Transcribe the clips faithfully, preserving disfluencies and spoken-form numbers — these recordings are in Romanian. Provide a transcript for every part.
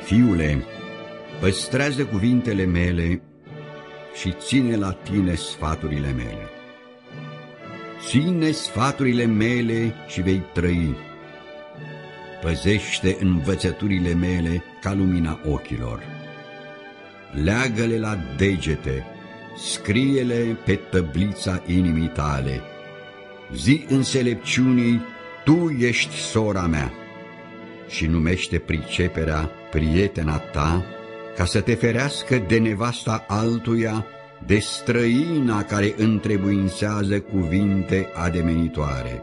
Fiule, păstrează cuvintele mele și ține la tine sfaturile mele. Ține sfaturile mele și vei trăi. Păzește învățăturile mele ca lumina ochilor. Leagă-le la degete, scrie-le pe tăblița inimii tale. Zi înțelepciunii, tu ești sora mea, și numește priceperea prietena ta, ca să te ferească de nevasta altuia, de străina care întrebuințează cuvinte ademenitoare.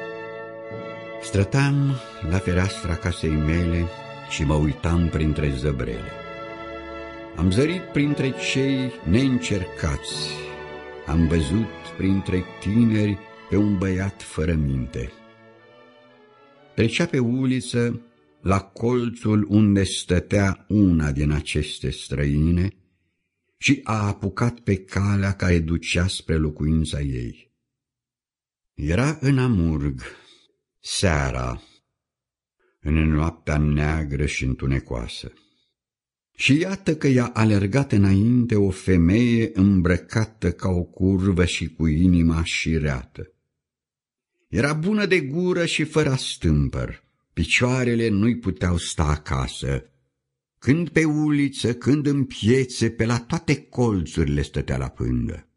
Stăteam la fereastra casei mele și mă uitam printre zăbrele. Am zărit printre cei neîncercați, am văzut printre tineri pe un băiat fără minte. Trecea pe uliță, la colțul unde stătea una din aceste străine, și a apucat pe calea care ducea spre locuința ei. Era în amurg, seara, în noaptea neagră și întunecoasă. Și iată că i-a alergat înainte o femeie îmbrăcată ca o curvă și cu inima șireată. Era bună de gură și fără astâmpăr, picioarele nu-i puteau sta acasă. Când pe uliță, când în piețe, pe la toate colțurile stătea la pândă.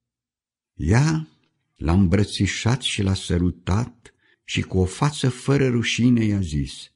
Ea l-a îmbrățișat și l-a sărutat și cu o față fără rușine i-a zis: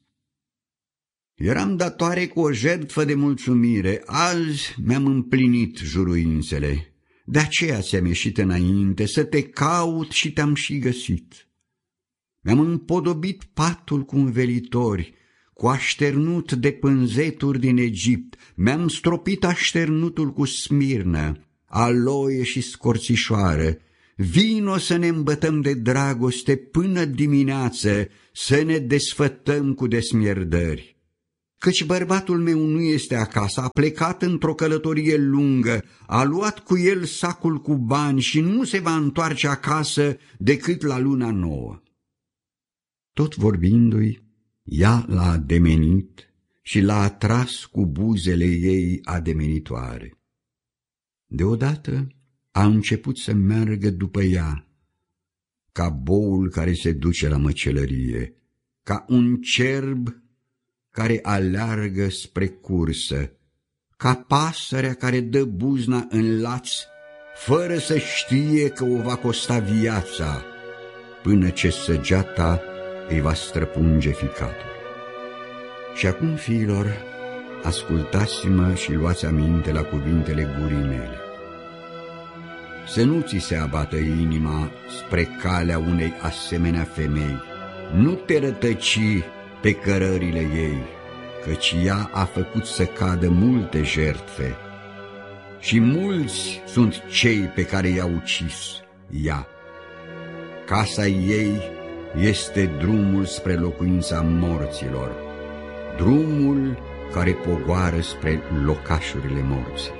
eram datoare cu o jertfă de mulțumire, azi mi-am împlinit juruințele, de aceea ți-am ieșit înainte să te caut și te-am și găsit. Mi-am împodobit patul cu învelitori, cu așternut de pânzeturi din Egipt, mi-am stropit așternutul cu smirnă, aloie și scorțișoară. Vino să ne îmbătăm de dragoste până dimineață, să ne desfătăm cu desmierdări. Căci bărbatul meu nu este acasă, a plecat într-o călătorie lungă, a luat cu el sacul cu bani și nu se va întoarce acasă decât la luna nouă. Tot vorbindu-i, ea l-a ademenit și l-a atras cu buzele ei ademenitoare. Deodată a început să meargă după ea, ca boul care se duce la măcelărie, ca un cerb care aleargă spre cursă, ca pasărea care dă buzna în laț, fără să știe că o va costa viața, până ce săgeata îi va străpunge ficatul. Și acum, fiilor, ascultați-mă și luați aminte la cuvintele gurii mele. Să nu ți se abată inima spre calea unei asemenea femei, nu te rătăci pe cărările ei, căci ea a făcut să cadă multe jertfe și mulți sunt cei pe care i-a ucis ea. Casa ei este drumul spre locuința morților, drumul care pogoară spre locașurile morții.